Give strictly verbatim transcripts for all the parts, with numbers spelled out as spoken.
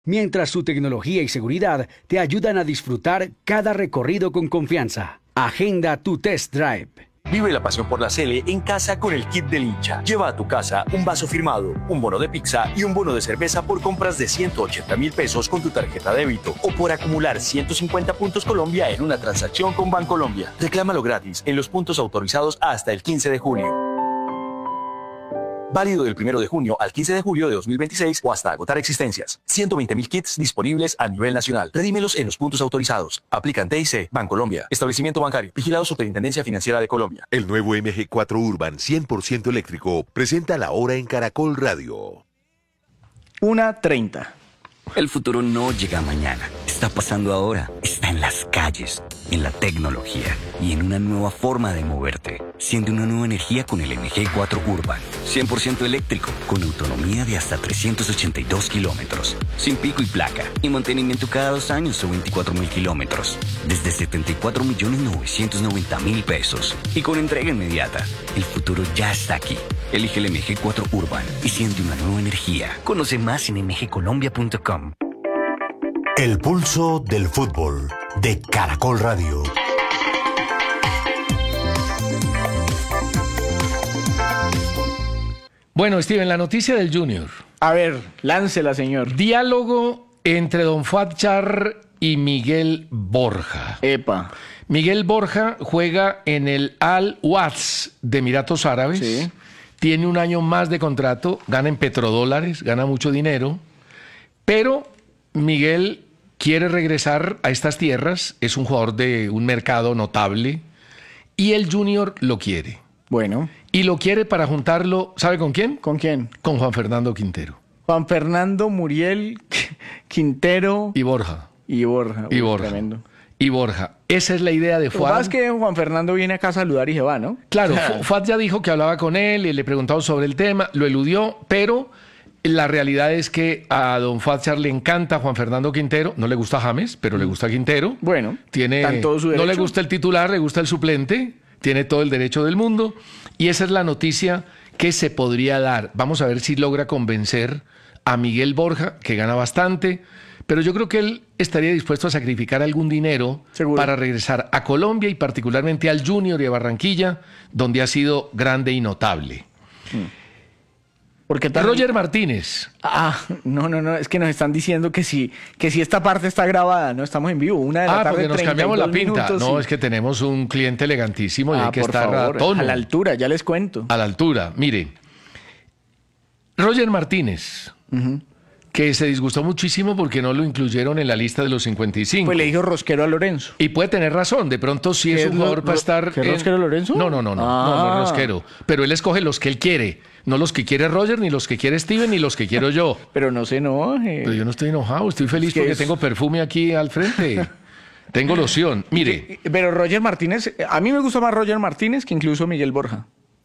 mientras su tecnología y seguridad te ayudan a disfrutar cada recorrido con confianza. Agenda tu test drive. Vive la pasión por la Sele en casa con el kit del hincha. Lleva a tu casa un vaso firmado, un bono de pizza y un bono de cerveza por compras de ciento ochenta mil pesos con tu tarjeta débito o por acumular ciento cincuenta puntos Colombia en una transacción con Bancolombia. Reclámalo gratis en los puntos autorizados hasta el quince de junio. Válido del primero de junio al quince de julio de dos mil veintiséis o hasta agotar existencias. ciento veinte mil kits disponibles a nivel nacional. Redímelos en los puntos autorizados. Aplican T I C, Bancolombia. Establecimiento bancario. Vigilado Superintendencia Financiera de Colombia. El nuevo M G cuatro Urban cien por ciento eléctrico presenta la hora en Caracol Radio. una treinta. El futuro no llega mañana. Está pasando ahora. Está en las calles, en la tecnología y en una nueva forma de moverte. Siente una nueva energía con el M G cuatro Urban. cien por ciento eléctrico, con autonomía de hasta trescientos ochenta y dos kilómetros. Sin pico y placa. Y mantenimiento cada dos años o veinticuatro mil kilómetros. Desde setenta y cuatro millones novecientos noventa mil pesos. Y con entrega inmediata. El futuro ya está aquí. Elige el M G cuatro Urban y siente una nueva energía. Conoce más en m g colombia punto com. El pulso del fútbol de Caracol Radio. Bueno, Steven, la noticia del Junior. A ver, láncela, señor. Diálogo entre Don Fatchar y Miguel Borja. Epa. Miguel Borja juega en el Al-Watts de Emiratos Árabes. Sí. Tiene un año más de contrato, gana en petrodólares, gana mucho dinero, pero Miguel quiere regresar a estas tierras, es un jugador de un mercado notable y el Junior lo quiere. Bueno. Y lo quiere para juntarlo, ¿sabe con quién? ¿Con quién? Con Juan Fernando Quintero. Juan Fernando, Muriel, Quintero. Y Borja. Y Borja. Y Uy, Borja. Tremendo. Y Borja. Esa es la idea de Lo que Fuad. pasa es que Juan Fernando viene acá a saludar y se va, ¿no? Claro, Fuad ya dijo que hablaba con él y le preguntaron sobre el tema, lo eludió, pero la realidad es que a don Fatchar le encanta Juan Fernando Quintero, no le gusta James, pero le gusta Quintero. Bueno, tiene, está en todo su derecho. No le gusta el titular, le gusta el suplente, tiene todo el derecho del mundo y esa es la noticia que se podría dar. Vamos a ver si logra convencer a Miguel Borja, que gana bastante, pero yo creo que él estaría dispuesto a sacrificar algún dinero Seguro. para regresar a Colombia y particularmente al Junior y a Barranquilla, donde ha sido grande y notable. Porque tal... Roger Martínez. Ah, no, no, no, es que nos están diciendo que si, que si esta parte está grabada, no estamos en vivo, una de la Ah, tarde, porque nos cambiamos la pinta. minutos, no, sí. es que tenemos un cliente elegantísimo y Ah, hay que por estar favor, a tono. a la altura, ya les cuento. A la altura. Mire, Roger Martínez, uh-huh. que se disgustó muchísimo porque no lo incluyeron en la lista de los cincuenta y cinco. Pues le dijo rosquero a Lorenzo. Y puede tener razón, de pronto sí es un jugador lo, para estar... ¿Qué rosquero en... Lorenzo? No, no, no, no, ah. no, no es rosquero. Pero él escoge los que él quiere, no los que quiere Roger, ni los que quiere Steven, ni los que quiero yo. Pero no se enoje. Pero yo no estoy enojado, estoy feliz es porque es... tengo perfume aquí al frente. Tengo loción, mire. Pero Roger Martínez, a mí me gusta más Roger Martínez que incluso Miguel Borja.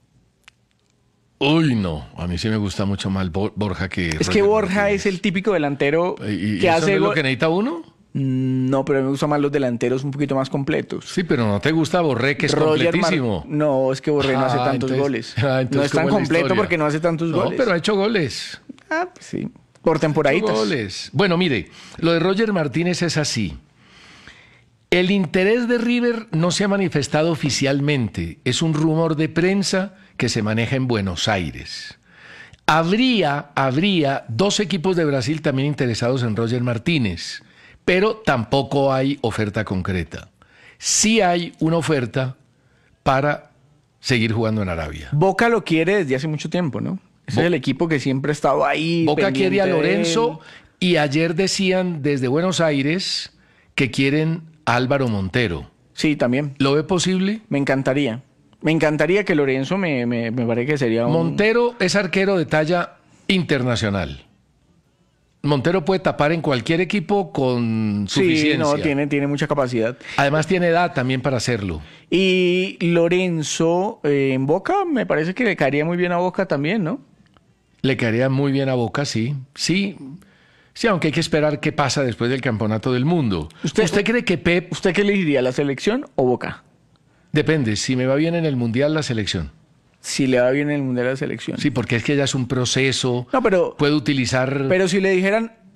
Uy, no, a mí sí me gusta mucho más Borja que... Es Roger que Borja Martínez. es el típico delantero ¿Y, y que eso hace... no es lo que necesita uno? No, pero a mí me gustan más los delanteros un poquito más completos. Sí, pero no te gusta Borré, que es Roger completísimo. Mar... No, es que Borré no hace ah, tantos entonces, goles. Ah, no es tan completo porque no hace tantos no, goles. pero ha hecho goles. Ah, pues sí. Por temporaditas. Goles. Bueno, mire, lo de Roger Martínez es así. El interés de River no se ha manifestado oficialmente. Es un rumor de prensa que se maneja en Buenos Aires. Habría, habría dos equipos de Brasil también interesados en Roger Martínez, pero tampoco hay oferta concreta. Sí hay una oferta para seguir jugando en Arabia. Boca lo quiere desde hace mucho tiempo, ¿no? Ese Bo- es el equipo que siempre ha estado ahí. Boca quiere a Lorenzo de y ayer decían desde Buenos Aires que quieren a Álvaro Montero. Sí, también. ¿Lo ve posible? Me encantaría. Me encantaría que Lorenzo me, me, me parece que sería un... Montero es arquero de talla internacional. Montero puede tapar en cualquier equipo con suficiencia. Sí, no, tiene, tiene mucha capacidad. Además tiene edad también para hacerlo. Y Lorenzo eh, en Boca me parece que le caería muy bien a Boca también, ¿no? Le caería muy bien a Boca, sí. Sí, sí, aunque hay que esperar qué pasa después del Campeonato del Mundo. ¿Usted, ¿Usted cree que Pep... ¿Usted qué le diría, la selección o Boca? Depende, si me va bien en el Mundial, la selección. Si le va bien en el Mundial, la selección. Sí, porque es que ya es un proceso. No, pero... Puede utilizar... Pero si le dijeran,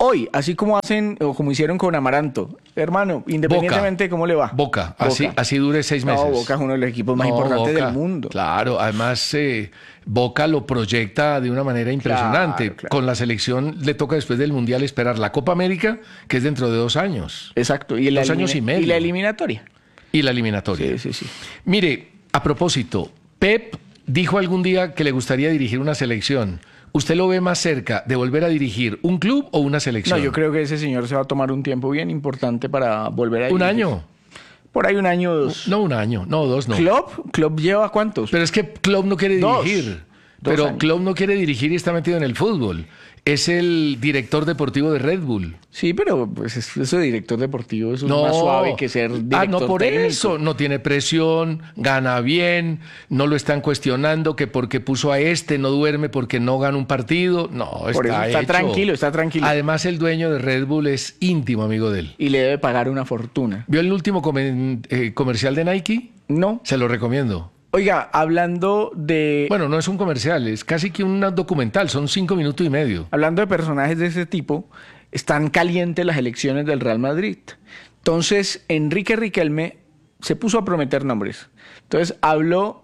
hoy, así como hacen o como hicieron con Amaranto. Hermano, independientemente Boca. de cómo le va. Boca, así, Boca. así dure seis meses. No, Boca es uno de los equipos más No, importantes Boca, del mundo. Claro, además eh, Boca lo proyecta de una manera impresionante. Claro, claro. Con la selección le toca después del Mundial esperar la Copa América, que es dentro de dos años. Exacto. Y la Dos años y medio. Y la eliminatoria. Y la eliminatoria. Sí, sí, sí. Mire, a propósito, Pep dijo algún día que le gustaría dirigir una selección. ¿Usted lo ve más cerca de volver a dirigir un club o una selección? No, yo creo que ese señor se va a tomar un tiempo bien importante para volver a ¿Un dirigir. año? Por ahí un año o dos. No, un año. No, dos no. ¿Klopp? ¿Klopp lleva cuántos? Pero es que Klopp no quiere Dos. dirigir. Dos Pero años. Klopp no quiere dirigir y está metido en el fútbol. Es el director deportivo de Red Bull. Sí, pero pues es- eso de director deportivo eso es más suave que ser director Ah, no, por técnico. eso. No tiene presión, gana bien, no lo están cuestionando que porque puso a este no duerme porque no gana un partido. No, Por está eso está hecho. tranquilo, está tranquilo. Además, el dueño de Red Bull es íntimo amigo de él. Y le debe pagar una fortuna. ¿Vio el último comen- eh, comercial de Nike? No. Se lo recomiendo. Oiga, hablando de... Bueno, no es un comercial, es casi que un documental, son cinco minutos y medio. Hablando de personajes de ese tipo, están calientes las elecciones del Real Madrid. Entonces, Enrique Riquelme se puso a prometer nombres. Entonces, habló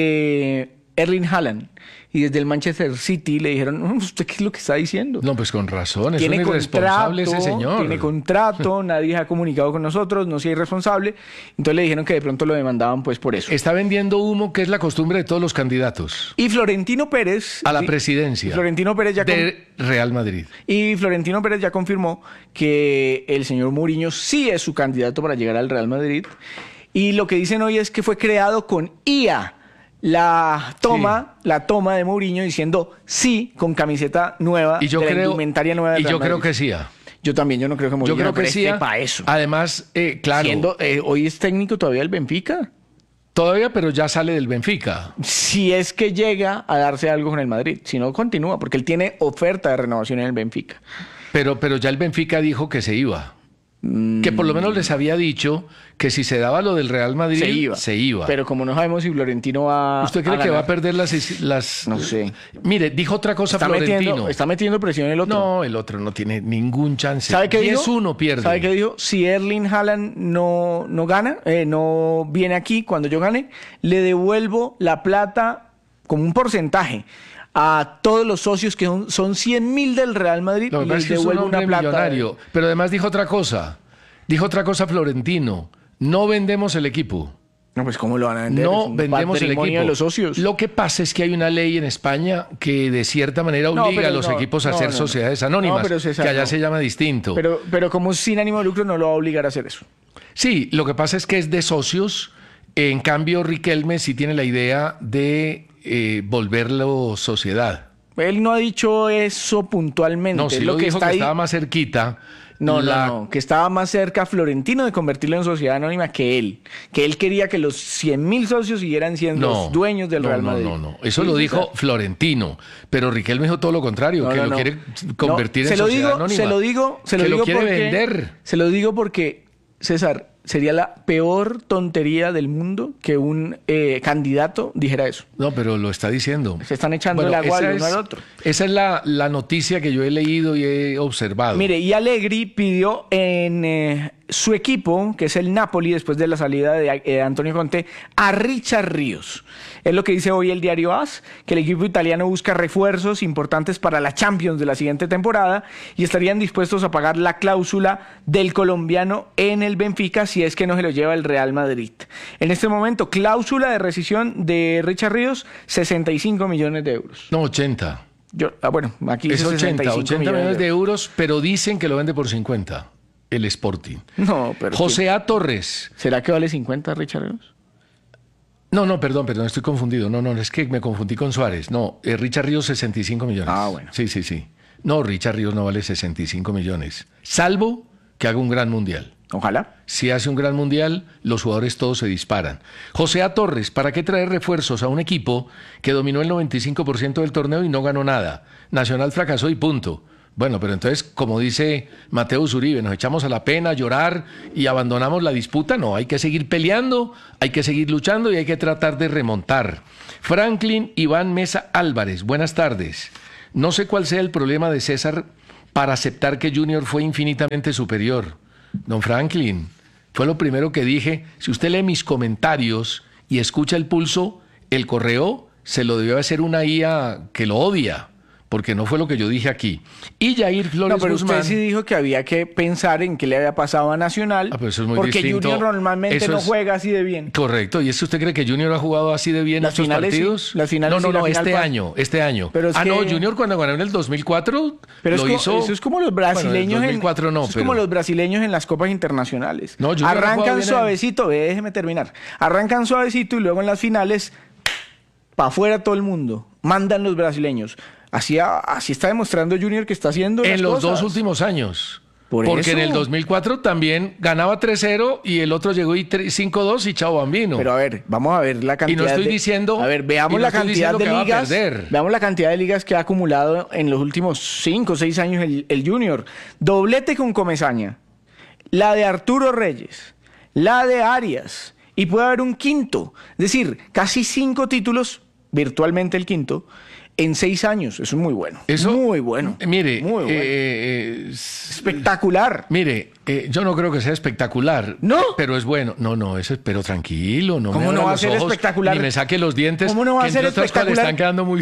de Erling Haaland. Y desde el Manchester City le dijeron, "Mm, ¿usted qué es lo que está diciendo? No, pues con razón, es Tiene un irresponsable contrato, ese señor. tiene contrato, nadie se ha comunicado con nosotros, no sea irresponsable. Entonces le dijeron que de pronto lo demandaban pues por eso. Está vendiendo humo, que es la costumbre de todos los candidatos Y Florentino Pérez... a la sí, presidencia Florentino Pérez ya... con- de Real Madrid. Y Florentino Pérez ya confirmó que el señor Mourinho sí es su candidato para llegar al Real Madrid. Y lo que dicen hoy es que fue creado con I A la toma, la toma de Mourinho diciendo sí con camiseta nueva Y yo de la creo, indumentaria nueva del y yo Real creo Madrid. que sí. ah. Yo también, yo no creo que Mourinho Yo creo no que sí. preste ah. para eso. Además, eh, claro, Siendo, eh, hoy es técnico todavía el Benfica. todavía, pero ya sale del Benfica. Si es que llega a darse algo con el Madrid, si no continúa, porque él tiene oferta de renovación en el Benfica. Pero, pero ya el Benfica dijo que se iba. Que por lo menos les había dicho que si se daba lo del Real Madrid, Se iba. se iba. Pero como no sabemos si Florentino va ¿Usted cree a que va a ganar, perder las, las... No sé. Mire, dijo otra cosa está Florentino. metiendo, está metiendo presión el otro. No, el otro no tiene ningún chance. ¿Sabe qué dijo? diez uno pierde. ¿Sabe qué dijo? Si Erling Haaland no, no gana, eh, no viene aquí cuando yo gane, le devuelvo la plata como un porcentaje a todos los socios que son, son cien mil del Real Madrid. Lo que pasa Les es que es un devuelvo hombre una plata. millonario. Pero además dijo otra cosa. Dijo otra cosa Florentino. No vendemos el equipo. No, pues ¿cómo lo van a vender? Es No un vendemos el patrimonio equipo. de los socios. Lo que pasa es que hay una ley en España que de cierta manera No, obliga pero a los no, equipos a no, ser no, no. sociedades anónimas, No, pero César, que allá no. se llama distinto. Pero, pero como es sin ánimo de lucro, no lo va a obligar a hacer eso. Sí, lo que pasa es que es de socios. En cambio, Riquelme sí tiene la idea de eh, volverlo sociedad. Él no ha dicho eso puntualmente. No, sí es lo, lo que dijo está que ahí. estaba más cerquita. No, la- no, no, que estaba más cerca Florentino de convertirlo en sociedad anónima que él. Que él quería que los cien mil socios siguieran siendo No, los dueños del no, Real no, Madrid. No, no, Eso Sí, lo o dijo sea, Florentino, pero Riquelme dijo todo lo contrario, no, que no, lo no. quiere convertir No, en se lo sociedad digo, anónima. Se lo digo, se lo que digo lo quiere porque, vender. Se lo digo porque, César, sería la peor tontería del mundo que un eh, candidato dijera eso. No, pero lo está diciendo. Se están echando el agua esa al uno es- al otro. Esa es la, la noticia que yo he leído y he observado. Mire, y Allegri pidió en eh, su equipo, que es el Napoli, después de la salida de eh, Antonio Conte, a Richard Ríos. Es lo que dice hoy el diario A S, que el equipo italiano busca refuerzos importantes para la Champions de la siguiente temporada y estarían dispuestos a pagar la cláusula del colombiano en el Benfica si es que no se lo lleva el Real Madrid. En este momento, cláusula de rescisión de Richard Ríos, sesenta y cinco millones de euros. No, ochenta. Yo, ah, bueno, aquí Es dice ochenta, sesenta y cinco ochenta millones de euros. euros, pero dicen que lo vende por cincuenta. El Sporting. No, pero José A. Torres. ¿será que vale cincuenta Richard Ríos? No, no, perdón, perdón, estoy confundido. No, no, es que me confundí con Suárez. No, eh, Richard Ríos sesenta y cinco millones. Ah, bueno. Sí, sí, sí. No, Richard Ríos no vale sesenta y cinco millones. Salvo que haga un gran mundial. Ojalá. Si hace un gran mundial, los jugadores todos se disparan. José A. Torres, ¿para qué traer refuerzos a un equipo que dominó el noventa y cinco por ciento del torneo y no ganó nada? Nacional fracasó y punto. Bueno, pero entonces, como dice Mateus Uribe, nos echamos a la pena, a llorar y abandonamos la disputa. No, hay que seguir peleando, hay que seguir luchando y hay que tratar de remontar. Franklin Iván Mesa Álvarez, buenas tardes. No sé cuál sea el problema de César, para aceptar que Junior fue infinitamente superior. Don Franklin, fue lo primero que dije. Si usted lee mis comentarios y escucha el pulso, el correo se lo debió hacer una I A que lo odia, porque no fue lo que yo dije aquí. Y Jair Flores No, pero Guzmán... usted sí dijo que había que pensar en qué le había pasado a Nacional, Ah, pero eso es muy porque distinto. Junior normalmente Eso no es- juega así de bien. Correcto. ¿Y es que usted cree que Junior ha jugado así de bien Las estos finales sí, partidos? las finales no, no, sí, la no, final este pa- año, este año. Pero es ah, no, que- Junior cuando ganó en el dos mil cuatro Pero lo es como, hizo... eso es como los brasileños, Bueno, en el dos mil cuatro en, no, eso es pero... como los brasileños en las copas internacionales. No, Junior ha jugado Arrancan bien en- suavecito, ve, déjeme terminar. Arrancan suavecito y luego en las finales, para afuera todo el mundo. Mandan los brasileños. Así, a- así está demostrando Junior que está haciendo las En los cosas. dos últimos años. Por Porque eso. en el dos mil cuatro también ganaba tres cero y el otro llegó y tre- cinco dos y chao bambino. Pero a ver, vamos a ver la cantidad. Y no estoy de- diciendo- A ver, y veamos no la estoy cantidad diciendo de que va a ligas. perder. Veamos la cantidad de ligas que ha acumulado en los últimos cinco o seis años el, el Junior. Doblete con Comesaña. La de Arturo Reyes. La de Arias. Y puede haber un quinto. Es decir, casi cinco títulos, virtualmente el quinto, en seis años. Eso es muy bueno. Eso, muy bueno. eh, Mire, Muy bueno. eh, eh, Espectacular. mire, eh, yo no creo que sea espectacular. ¿No? Pero es bueno. No, no, eso es, pero tranquilo, no ¿Cómo me no abra va a los ser ojos, espectacular? Ni me saque los dientes. ¿Cómo no va a que ser entre otras cosas le espectacular? están quedando muy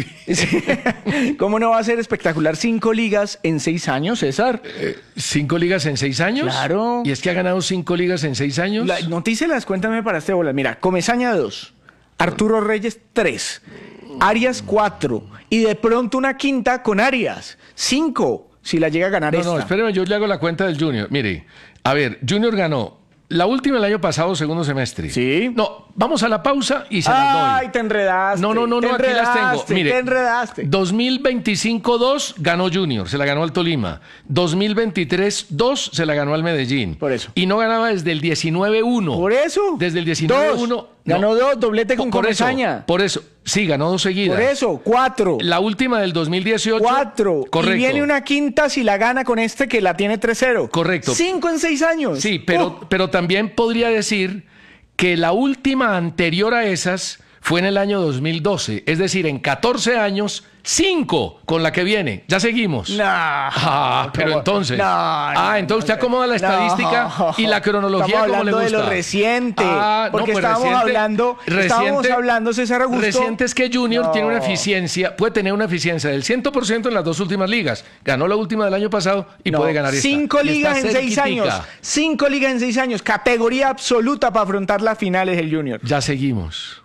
bien. ¿Cómo no va a ser espectacular cinco ligas en seis años, César? ¿Cinco ligas en seis años? Claro. ¿Y es que ha ganado cinco ligas en seis años? La, notícelas, cuéntame para este bola. Mira, Comesaña dos, Arturo Reyes tres, Arias cuatro y de pronto una quinta con Arias cinco, si la llega a ganar No, esta. no, espéreme, yo le hago la cuenta del Junior. Mire, a ver, Junior ganó la última el año pasado, segundo semestre. Sí. No, vamos a la pausa y se las doy. Ay, te enredaste. No, no, no, te no, aquí las tengo. enredaste, Mire, te enredaste. dos mil veinticinco dos ganó Junior, se la ganó al Tolima. dos mil veintitrés dos se la ganó al Medellín. Por eso. Y no ganaba desde el diecinueve uno. Por eso. Desde el diecinueve uno. Dos. Ganó dos, doblete con por eso, Comesaña. por eso, sí, ganó dos seguidas. Por eso, cuatro. La última del dos mil dieciocho. Cuatro. Correcto. Y viene una quinta si la gana con este que la tiene tres cero. Correcto. Cinco en seis años. Sí, pero, Oh. pero también podría decir que la última anterior a esas fue en el año dos mil doce. Es decir, en catorce años, cinco con la que viene. Ya seguimos. No. Ah, pero ¿Cómo? entonces. No, ah, no, entonces usted no. acomoda la estadística No. y la cronología Estamos como le hablando gusta. de lo reciente. Ah, porque no, pues estábamos reciente- hablando, estábamos reciente- hablando, César Augusto. Reciente es que Junior No. tiene una eficiencia, puede tener una eficiencia del cien por ciento en las dos últimas ligas. Ganó la última del año pasado y No, puede ganar esta. Cinco Y está ligas en seis cerquitica. años. Cinco ligas en seis años. Categoría absoluta para afrontar las finales del Junior. Ya seguimos.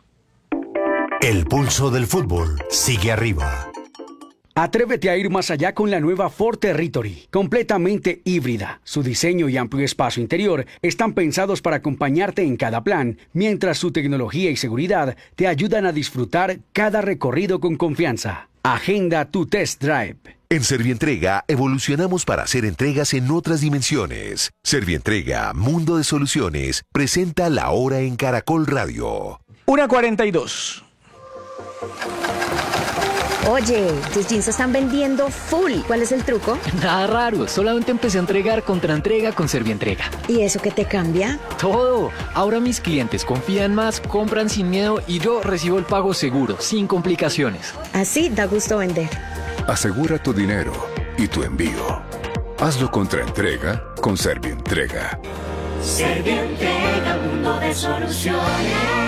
El pulso del fútbol sigue arriba. Atrévete a ir más allá con la nueva Ford Territory, completamente híbrida. Su diseño y amplio espacio interior están pensados para acompañarte en cada plan, mientras su tecnología y seguridad te ayudan a disfrutar cada recorrido con confianza. Agenda tu test drive. En Servientrega evolucionamos para hacer entregas en otras dimensiones. Servientrega, Mundo de Soluciones, presenta La Hora en Caracol Radio. una cuarenta y dos. Oye, tus jeans se están vendiendo full. ¿Cuál es el truco? Nada raro, solamente empecé a entregar contra entrega con Servientrega. ¿Y eso qué te cambia? Todo. Ahora mis clientes confían más, compran sin miedo y yo recibo el pago seguro, sin complicaciones. Así da gusto vender. Asegura tu dinero y tu envío. Hazlo contra entrega con Servientrega. Servientrega, mundo de soluciones.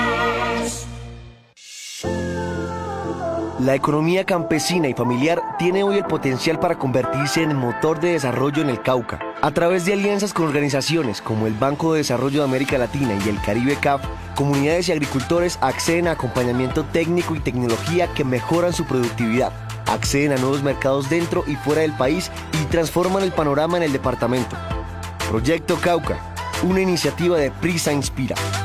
La economía campesina y familiar tiene hoy el potencial para convertirse en el motor de desarrollo en el Cauca. A través de alianzas con organizaciones como el Banco de Desarrollo de América Latina y el Caribe C A F, comunidades y agricultores acceden a acompañamiento técnico y tecnología que mejoran su productividad, acceden a nuevos mercados dentro y fuera del país y transforman el panorama en el departamento. Proyecto Cauca, una iniciativa de Prisa Inspira.